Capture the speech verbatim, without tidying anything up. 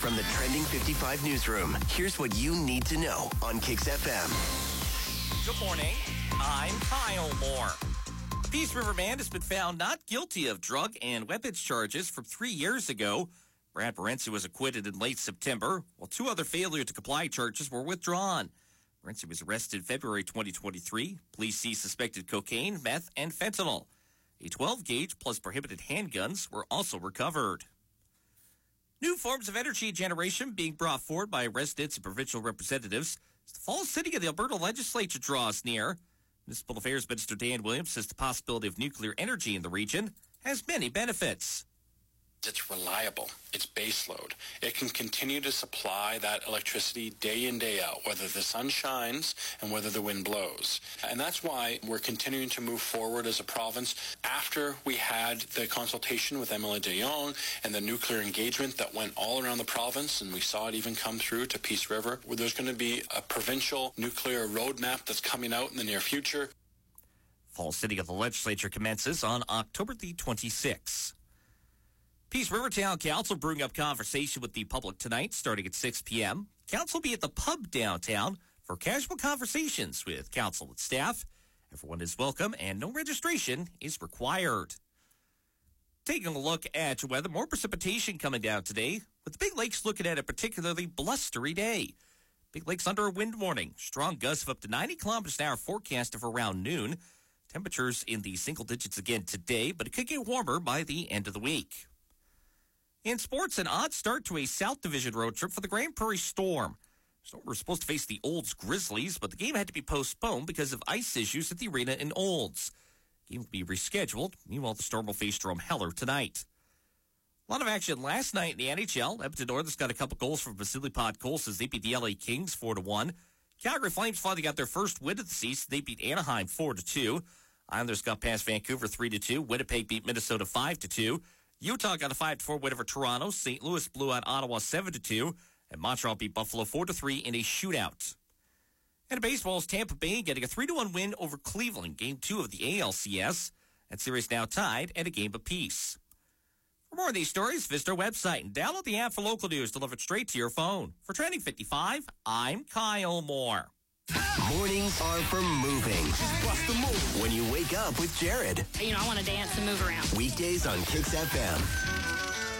From the Trending fifty-five newsroom, here's what you need to know on Kix F M. Good morning. I'm Kyle Moore. A Peace River man has been found not guilty of drug and weapons charges from three years ago. Brad Barenzi was acquitted in late September, while two other failure to comply charges were withdrawn. Barenzi was arrested in February twenty twenty-three. Police seized suspected cocaine, meth, and fentanyl. A twelve gauge plus prohibited handguns were also recovered. New forms of energy generation being brought forward by residents and provincial representatives as the fall sitting of the Alberta legislature draws near. Municipal Affairs Minister Dan Williams says the possibility of nuclear energy in the region has many benefits. It's reliable. It's baseload. It can continue to supply that electricity day in, day out, whether the sun shines and whether the wind blows. And that's why we're continuing to move forward as a province. After we had the consultation with Emily de Jong and the nuclear engagement that went all around the province, and we saw it even come through to Peace River, where there's going to be a provincial nuclear roadmap that's coming out in the near future. Fall sitting of the legislature commences on October the twenty-sixth. Peace River Town Council brewing up conversation with the public tonight starting at six p.m. Council will be at the pub downtown for casual conversations with council and staff. Everyone is welcome and no registration is required. Taking a look at weather, more precipitation coming down today, with the Big Lakes looking at a particularly blustery day. Big Lakes under a wind warning. Strong gusts of up to ninety kilometers an hour forecasted for around noon. Temperatures in the single digits again today, but it could get warmer by the end of the week. In sports, an odd start to a South Division road trip for the Grand Prairie Storm. Storm were supposed to face the Olds Grizzlies, but the game had to be postponed because of ice issues at the arena in Olds. The game will be rescheduled. Meanwhile, the Storm will face Jerome Heller tonight. A lot of action last night in the N H L. Edmonton Oilers got a couple goals from Vasily Podkolzin as they beat the L A Kings four to one. Calgary Flames finally got their first win of the season. They beat Anaheim four to two. Islanders got past Vancouver three to two. Winnipeg beat Minnesota five to two. Utah got a five to four win over Toronto. Saint Louis blew out Ottawa seven to two. And Montreal beat Buffalo four to three in a shootout. And in baseball, Tampa Bay getting a three to one win over Cleveland. Game two of the A L C S. That series now tied at a game apiece. For more of these stories, visit our website and download the app for local news delivered straight to your phone. For Trending fifty-five, I'm Kyle Moore. Mornings are for moving. Bust the move when you wake up with Jared. You know, I want to dance and move around. Weekdays on Kix F M.